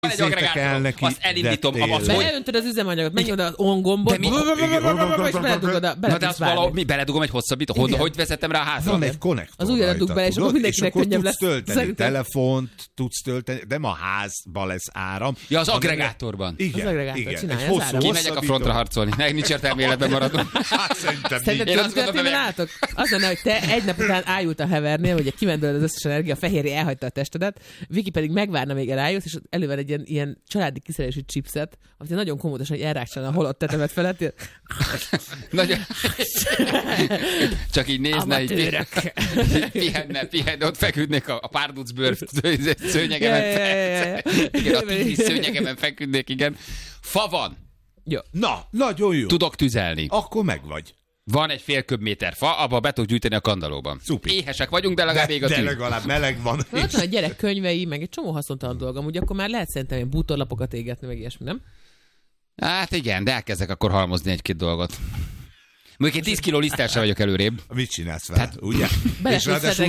Van egy agregátorom, azt elindítom. Beöntöd az üzemanyagot, menj oda az on gombot, és beledugod a... Na de azt valahogy beledugom egy hosszabbítót. Hogy vezetem rá a házra? Van egy konnektor. Az ujjadat dug bele, és akkor mindenkinek könnyebb lesz. Tudsz tölteni telefont, tudsz tölteni, de ma a házban lesz áram. Ja, az agregátorban. Igen, az agregátor csinálja az áram. Kimegyek a frontra harcolni. Nincs értelme életben maradom. Hát szerintem én azt gondolom, hogy látok. Az lenne, hogy te egy nap után ájult a hevernél, hogy kimendőled az összes energia, a fehérje elhagyta a testedet, Viki pedig megvárna, még elájulsz, és elővel egy ilyen családi kiszerelésű chipset, amit nagyon komótosan, hogy elrákcsálna a halott tetemet felett. Csak így nézne, így pihenne, ott feküdnék a párducbőr szőnyegemen. Igen, a tíz szőnyegemen feküdnék, igen. Fa van. Jó. Na, nagyon jó. Tudok tüzelni. Akkor megvagy. Van egy fél köbméter fa, abba be tudok gyűjteni a kandallóban. Szupi. Éhesek vagyunk, de legalább ég a tűz. De legalább meleg van. Ott van a gyerek könyvei, meg egy csomó haszontalan dolgom, ugye akkor már lehet szerintem ilyen bútorlapokat égetni, meg ilyesmi, nem? Hát igen, de elkezdek akkor halmozni egy-két dolgot. Mondjuk egy 10 kiló liszttel sem vagyok előrébb. Mit csinálsz vele, ugye? És ráadásul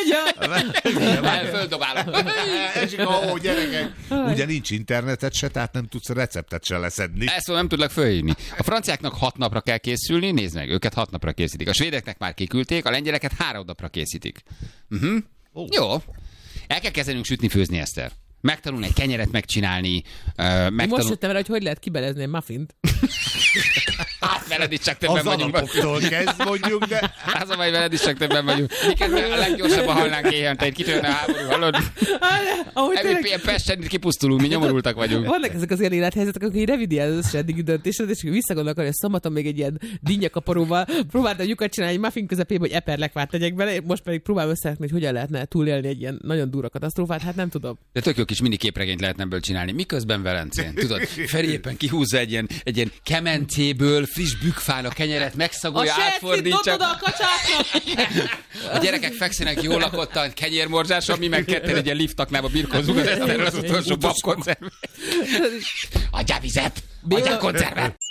földobálom. Ó, gyerekek. Ugye nincs internetet se, tehát nem tudsz receptet se leszedni. Ezt nem tudlak fölhívni. A franciáknak 6 napra kell készülni, nézd meg, őket 6 napra készítik. A svédeknek már kiküldték, a lengyeleket 3 napra készítik. Jó. El kell kezdenünk sütni, főzni, Eszter. Megtanulni egy kenyeret megcsinálni. Most jöttem vele, hogy lehet kibelezni egy muffint. Hát veled is csak többen vagyunk. Az alapoktól kezd mondjuk, de... Az a baj, veled is csak többen vagyunk. Miközben a leggyorsabban halnánk éjjel, itt kitörne a háború, hallod? Ilyen Pesten kipusztulunk, mi nyomorultak vagyunk. Vannak ezek az ilyen élethelyzetek, akkor így revidiál az összes eddigi döntésed, és visszagondolok, hogy szombaton még egy ilyen dinnyakaparóval próbáltam lyukat csinálni, egy muffin közepébe, hogy eperlekvárt tegyek bele, most pedig próbálom összerakni, hogy hogyan lehetne túlélni egy ilyen nagyon durva katasztrófát, hát nem tudom. De tök jó kis mini képregényt lehetne ebből csinálni. Miközben Velencén, tudod, Feri éppen kihúzza egy ilyen kemencéből friss bükfán a kenyeret, megszagolja, átfordítsa. A gyerekek fekszenek jól lakottan, kenyérmorzsáson, mi meg ketten egy ilyen liftaknába birkózunk az Eszterrel az utolsó babkoncervet. Adjál vizet! Adjál koncervet!